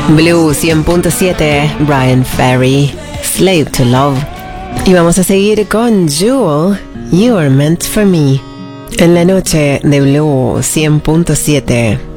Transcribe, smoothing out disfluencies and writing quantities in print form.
Blue 100.7, Brian Ferry, Slave to Love. Y vamos a seguir con Jewel, You Are Meant for Me. En la noche de Blue 100.7.